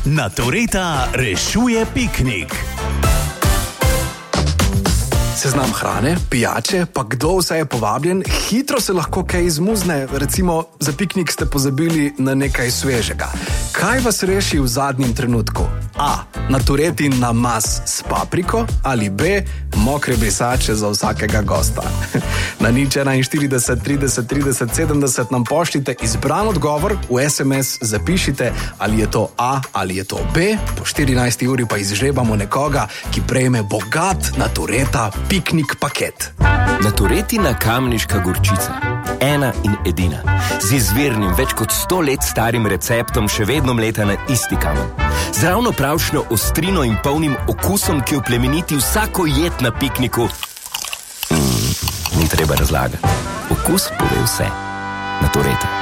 Natureta rešuje piknik. Seznam hrane, pijače, pa kdo vse je povabljen, hitro se lahko kaj izmuzne. Recimo, za piknik ste pozabili na nekaj svežega. Kaj vas reši v zadnjem trenutku? A. Naturetin namaz s papriko ali B. Mokre brisače za vsakega gosta. Na 041 30 30 70 nam pošljite izbran odgovor, v SMS zapišite, ali je to A ali je to B. Po 14. uri pa izžrebamo nekoga, ki prejme bogat Natureta piknik paket. Naturetina kamniška gorčica. Ena in edina. Z izvirnim, več kot 100 let starim receptom še vedno mleta na isti kamen. Z ravno pravšno ostrino in polnim okusom, ki oplemeniti vsako jed na pikniku. Ni treba razlagati. Okus pove vse. Natureta.